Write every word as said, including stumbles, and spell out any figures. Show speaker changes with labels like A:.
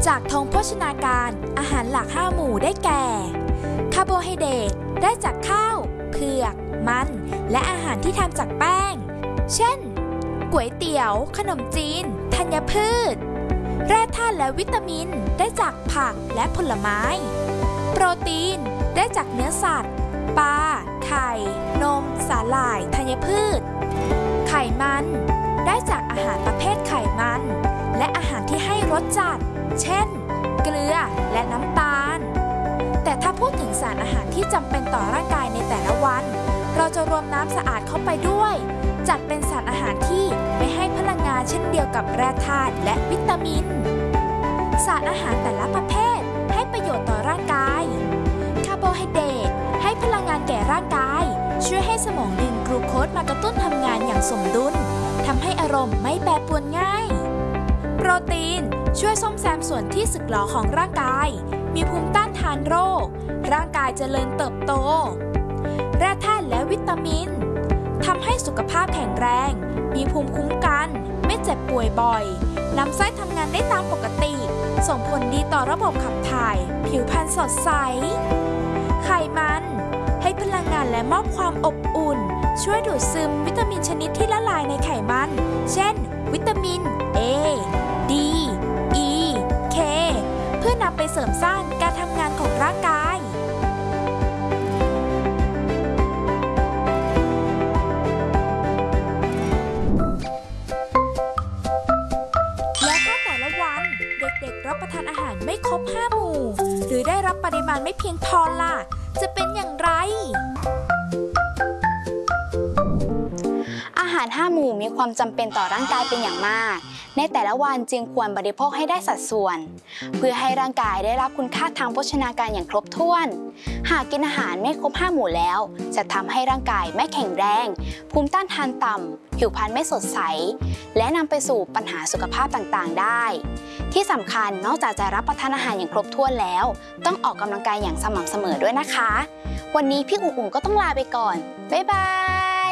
A: จากธงโภชนาการอาหารหลักห้าหมู่ได้แก่คาร์โบไฮเดรตได้จากข้าวเผือกมันและอาหารที่ทำจากแป้งเช่นก๋วยเตี๋ยวขนมจีนธัญพืชแร่ธาตุและวิตามินได้จากผักและผลไม้โปรตีนได้จากเนื้อสัตว์ปลาไข่นมสาหร่ายธัญพืชไขมันได้จากอาหารประเภทไขมันและอาหารที่ให้รสจัดเช่นเกลือและน้ำตาลแต่ถ้าพูดถึงสารอาหารที่จำเป็นต่อร่างกายในแต่ละวันเราจะรวมน้ำสะอาดเข้าไปด้วยจัดเป็นสารอาหารที่ไม่ให้พลังงานเช่นเดียวกับแร่ธาตุและวิตามินสารอาหารแต่ละประเภทให้ประโยชน์ต่อร่างกายคาร์โบไฮเดรตให้พลังงานแก่ร่างกายช่วยให้สมองดึงกลูโคสมากระตุ้นทำงานอย่างสมดุลทำให้อารมณ์ไม่แปรปรวนง่ายโปรตีนช่วยซ่อมแซมส่วนที่สึกหรอของร่างกายมีภูมิต้านทานโรคร่างกายเจริญเติบโตแร่ธาตุและวิตามินทำให้สุขภาพแข็งแรงมีภูมิคุ้มกันไม่เจ็บป่วยบ่อยลำไส้ทำงานได้ตามปกติส่งผลดีต่อระบบขับถ่ายผิวพรรณสดใสไขมันให้พลังงานและมอบความอบอุ่นช่วยดูดซึมวิตามินชนิดที่ละลายในไขมันเช่นวิตามิน A D E K เพื่อนำไปเสริมสร้างการทำงานของร่างกายและถ้าแต่ละวันเด็กๆรับประทานอาหารไม่ครบห้าหมู่หรือได้รับปริมาณไม่เพียงพอล่ะจะเป็นอย่างไร
B: อาหารห้าหมู่มีความจำเป็นต่อร่างกายเป็นอย่างมากในแต่ละวันจึงควรบริโภคให้ได้สัดส่วนเพื่อให้ร่างกายได้รับคุณค่าทางโภชนาการอย่างครบถ้วนหากกินอาหารไม่ครบห้าหมู่แล้วจะทำให้ร่างกายไม่แข็งแรงภูมิต้านทานต่ำผิวพรรณไม่สดใสและนำไปสู่ปัญหาสุขภาพต่างๆได้ที่สำคัญนอกจากจะรับประทานอาหารอย่างครบถ้วนแล้วต้องออกกำลังกายอย่างสม่ำเสมอด้วยนะคะวันนี้พี่อุ๋งอุ๋งก็ต้องลาไปก่อนบ๊ายบาย